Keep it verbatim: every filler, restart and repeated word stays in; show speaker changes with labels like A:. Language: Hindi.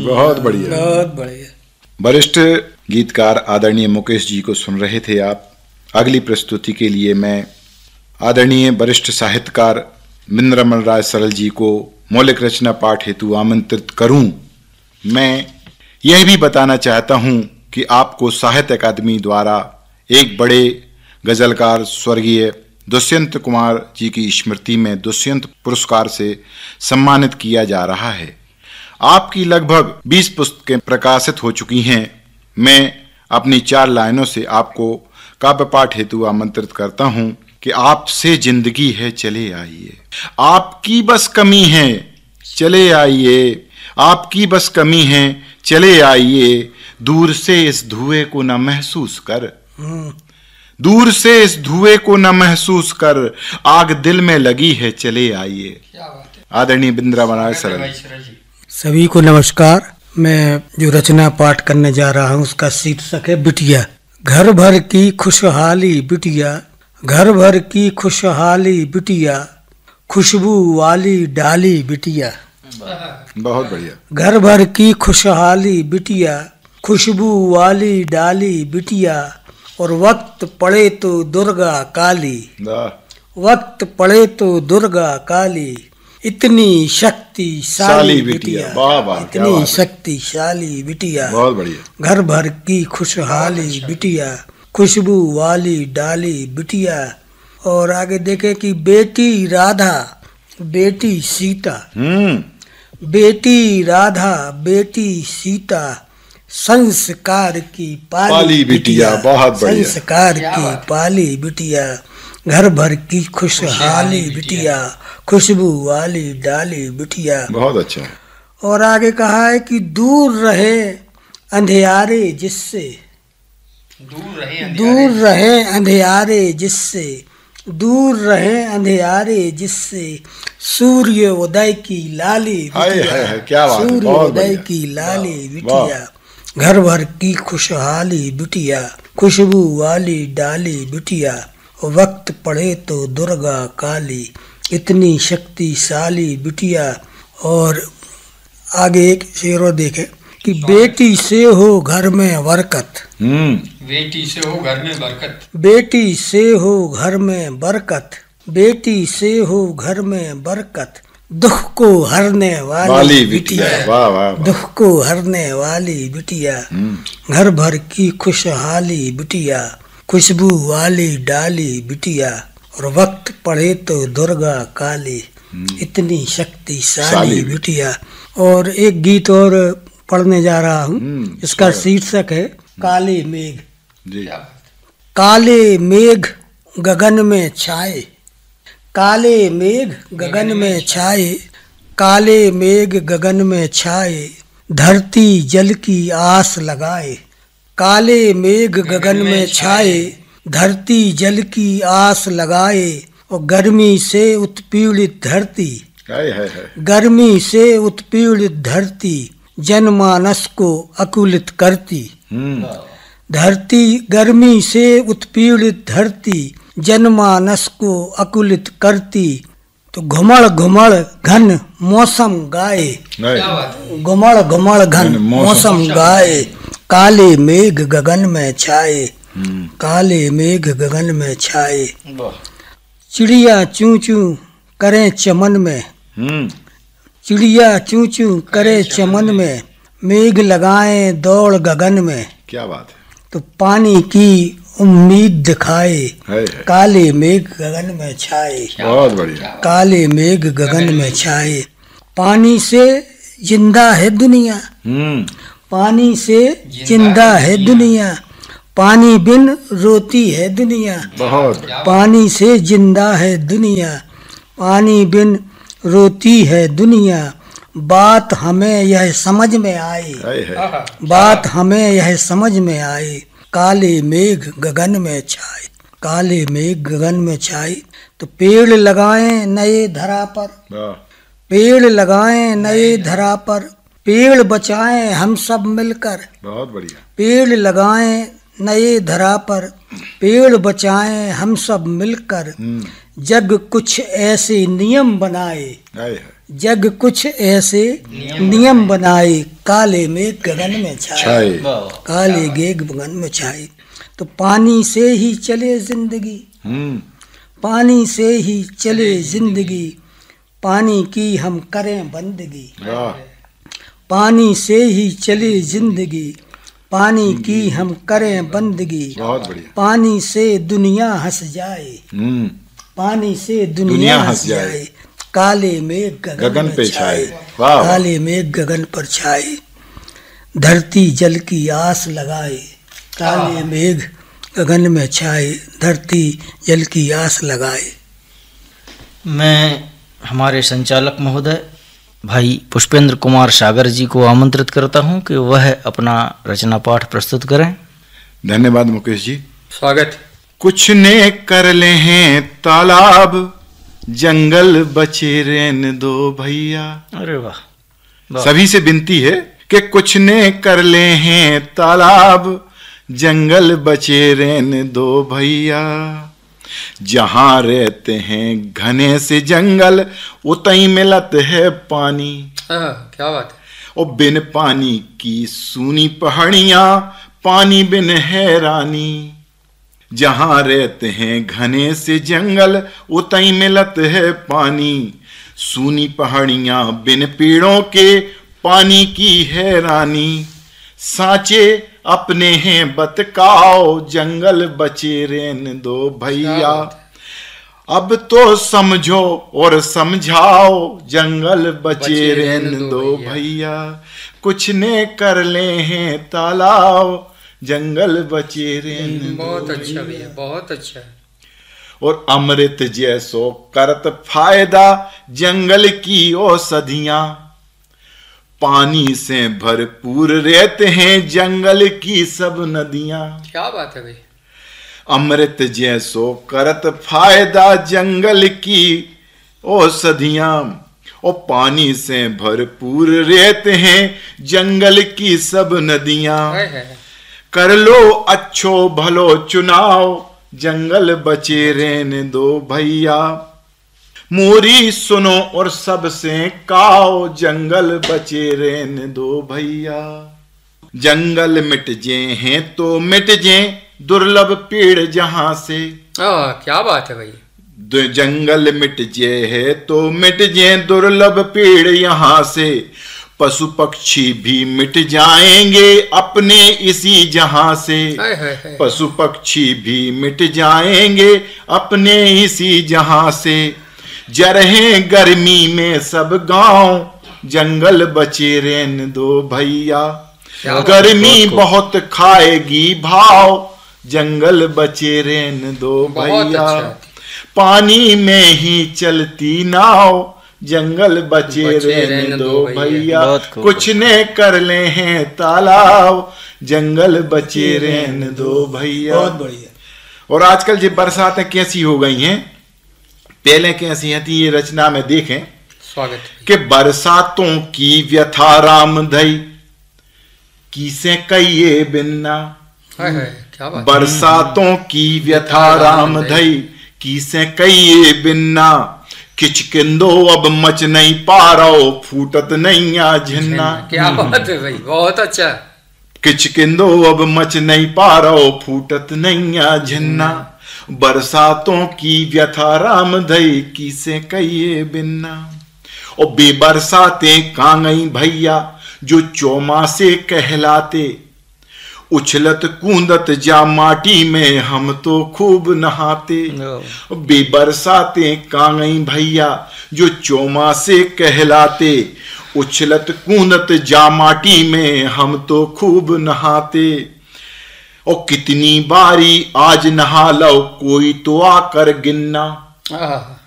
A: बहुत बढ़िया,
B: बहुत बढ़िया।
A: वरिष्ठ गीतकार आदरणीय मुकेश जी को सुन रहे थे आप। अगली प्रस्तुति के लिए मैं आदरणीय वरिष्ठ साहित्यकार बिंद्रमल राय सरल जी को मौलिक रचना पाठ हेतु आमंत्रित करूं। मैं यह भी बताना चाहता हूं कि आपको साहित्य अकादमी द्वारा एक बड़े गजलकार स्वर्गीय दुष्यंत कुमार जी की स्मृति में दुष्यंत पुरस्कार से सम्मानित किया जा रहा है। आपकी लगभग बीस पुस्तकें प्रकाशित हो चुकी हैं। मैं अपनी चार लाइनों से आपको काव्य पाठ हेतु आमंत्रित करता हूं कि आपसे जिंदगी है चले आइए, आपकी बस कमी है चले आइए, आपकी बस कमी है चले आइए, दूर से इस धुएं को न महसूस कर, दूर से इस धुएं को न महसूस कर, आग दिल में लगी है चले आइए। आदरणीय बिंद्रमल राय सरल।
B: सभी को नमस्कार। मैं जो रचना पाठ करने जा रहा हूँ उसका शीर्षक है बिटिया। घर भर की खुशहाली बिटिया, घर भर की खुशहाली बिटिया, खुशबू वाली डाली बिटिया।
A: बहुत बढ़िया।
B: घर भर की खुशहाली बिटिया, खुशबू वाली डाली बिटिया, और वक्त पड़े तो दुर्गा काली, वक्त पड़े तो दुर्गा काली, इतनी शक्तिशाली बिटिया, इतनी शक्तिशाली बिटिया।
A: बहुत बढ़िया।
B: घर भर की खुशहाली बिटिया, खुशबू वाली डाली बिटिया। और आगे देखें कि बेटी राधा बेटी सीता, बेटी राधा बेटी सीता, संस्कार की पाली,
A: पाली बिटिया। बहुत बढ़िया।
B: संस्कार की पाली बिटिया, घर भर की खुशहाली बिटिया, खुशबू वाली डाली बिटिया।
A: बहुत अच्छा।
B: और आगे कहा है कि दूर रहे अंधियारे जिससे, दूर रहे दूर रहे अंधियारे जिससे, दूर रहे अंधियारे जिससे, सूर्य उदय की लाली बिटिया,
A: क्या बात है।
B: सूर्य उदय की लाली बिटिया, घर भर की खुशहाली बिटिया, खुशबू वाली डाली बिटिया, वक्त पड़े तो दुर्गा काली, इतनी शक्तिशाली बिटिया। और आगे एक शेर और देखे कि बेटी से हो घर में बरकत,
C: बेटी से हो घर में बरकत,
B: बेटी से हो घर में बरकत, बेटी से हो घर में बरकत, दुख को हरने वाली, वाली बिटिया,
A: वाह वाह,
B: दुख को हरने वाली बिटिया, घर भर की खुशहाली बिटिया, खुशबू वाली डाली बिटिया, और वक्त पड़े तो दुर्गा काली, इतनी शक्तिशाली बिटिया। और एक गीत और पढ़ने जा रहा हूँ, इसका शीर्षक है काले मेघ।
A: जी।
B: काले मेघ गगन में छाए, काले मेघ गगन में छाए, काले मेघ गगन में छाए, धरती जल की आस लगाए, काले मेघ गगन में छाए, धरती जल की आस लगाए, और गर्मी से उत्पीड़ित धरती, गर्मी से उत्पीड़ित धरती, जनमानस को अकुलित करती, धरती गर्मी से उत्पीड़ित धरती, जनमानस को अकुलित करती, तो घुमड़ घुमड़ घन मौसम गाए, घुमड़ घुमड़ घन मौसम गाए, काले मेघ गगन में छाए, काले मेघ गगन में छाए, चिड़िया चूं चूं करें चमन में, चिड़िया चूं चूं करे चमन में, मेघ लगाए दौड़ गगन में।
A: क्या बात है।
B: तो पानी की उम्मीद दिखाए, काले मेघ गगन में छाए,
A: बहुत बढ़िया,
B: काले मेघ गगन में छाए, पानी से जिंदा है दुनिया, पानी से जिंदा है दुनिया, पानी बिन रोती है दुनिया,
A: बहुत
B: पानी से जिंदा है दुनिया, पानी बिन रोती है दुनिया, बात हमें यह समझ में आई, बात हमें यह समझ में आई, काले मेघ गगन में छाए, काले मेघ गगन में छाए, तो पेड़ लगाएं नए धरा पर, पेड़ लगाएं नए धरा पर, पेड़ बचाएं हम सब मिलकर,
A: बहुत बढ़िया,
B: पेड़ लगाएं नए धरा पर, पेड़ बचाएं हम सब मिलकर, जग कुछ ऐसे नियम बनाए, जग कुछ ऐसे नियम बनाए, काले मेघ गगन में छाए। काले मेघ गगन में छाए। तो पानी से ही चले जिंदगी, पानी से ही चले जिंदगी, पानी की हम करें बंदगी। पानी से ही चले जिंदगी, पानी की हम करें बंदगी।
A: बहुत बढ़िया।
B: पानी से दुनिया हंस जाए, पानी से दुनिया हंस जाए, काले मेघ गगन, गगन पे छाए। काले मेघ गगन पर छाए, धरती जल की आस लगाए। काले मेघ गगन में छाए, धरती जल की आस लगाए।
D: मैं हमारे संचालक महोदय भाई पुष्पेंद्र कुमार सागर जी को आमंत्रित करता हूं कि वह अपना रचना पाठ प्रस्तुत करें।
A: धन्यवाद मुकेश जी,
C: स्वागत।
A: कुछ ने कर ले हैं तालाब, जंगल बचे रहने दो भैया।
D: अरे वाह, वाह।
A: सभी से विनती है कि कुछ ने कर ले हैं तालाब, जंगल बचे रहने दो भैया। जहां रहते हैं घने से जंगल, उतई मिलत है पानी।
C: हाँ, क्या बात है।
A: और बिन पानी की सूनी पहाड़ियां, पानी बिन हैरानी। जहां रहते हैं घने से जंगल, उतई मिलत है पानी। सूनी पहाड़ियां बिन पेड़ों के, पानी की हैरानी। सांचे अपने हैं बतकाओ, जंगल बचे रहने दो भैया। अब तो समझो और समझाओ, जंगल बचे रहने दो भैया। कुछ ने कर ले हैं तालाब, जंगल बचे रहने दो।
C: बहुत अच्छा भैया, बहुत अच्छा।
A: और अमृत जैसो करत फायदा, जंगल की औषधियां। पानी से भरपूर रहते हैं जंगल की सब नदियां।
C: क्या बात है भाई।
A: अमृत जैसो करत फायदा, जंगल की औषधियां। और पानी से भरपूर रहते हैं जंगल की सब नदियां। कर लो अच्छो भलो चुनाव, जंगल बचे रहने दो भैया। मोरी सुनो और सबसे काओ, जंगल बचे रहने दो भैया। जंगल मिट जे हैं तो मिट जे, दुर्लभ पेड़ जहां से।
C: आ, क्या बात है भाई।
A: जंगल मिट जे है तो मिट जे, दुर्लभ पेड़ यहां से। पशु पक्षी भी मिट जाएंगे अपने इसी जहां से। पशु पक्षी भी मिट जाएंगे अपने इसी जहां से। जरहे गर्मी में सब गांव, जंगल बचे रहने दो भैया। गर्मी बहुत खाएगी भाव, जंगल बचे रहने दो भैया। पानी में ही चलती नाव, जंगल बचे रहने दो भैया। कुछ ने कर ले हैं तालाब, जंगल बचे रहने दो भैया।
B: बहुत बढ़िया।
A: और आजकल जो बरसातें कैसी हो गई हैं, पहले कैसी थी ये रचना में देखें।
C: स्वागत।
A: कि बरसातों की व्यथा राम धई, किसे कहिए बिन्ना।
C: क्या बात।
A: बरसातों की व्यथा राम धई, किसे कहिए बिन्ना। किचकिंदो अब मच नहीं पा रहो, फूटत नहीं आ झिन्ना।
C: क्या बात है भाई, बहुत अच्छा।
A: किचकिंदो अब मच नहीं पा रहो, फूटत नहीं आ झिन्ना। बरसातों की व्यथा राम धई, किसे कहिए बिन्ना। और बेबरसातें कांगई भैया, जो चौमासे कहलाते। उछलत कूदत जा माटी में, हम तो खूब नहाते। बेबरसाते कांगई भैया, जो चौमासे कहलाते। उछलत कूदत जा माटी में, हम तो खूब नहाते। और कितनी बारी आज नहा लो, कोई तो आकर गिनना।